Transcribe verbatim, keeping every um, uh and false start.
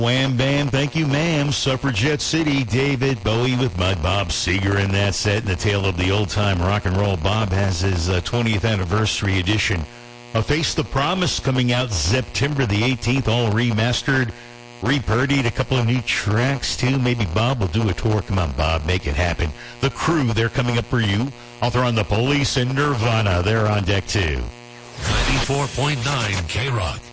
Wham Bam, thank you, ma'am. Suffragette City, David Bowie with Mud Bob Seger in that set. In the tale of the old-time rock and roll, Bob has his uh, twentieth anniversary edition of Face the Promise coming out September the eighteenth, all remastered, repurdied, a couple of new tracks, too. Maybe Bob will do a tour. Come on, Bob, make it happen. The Crew, they're coming up for you. I'll throw on The Police and Nirvana. They're on deck, too. ninety-four point nine K-Rock.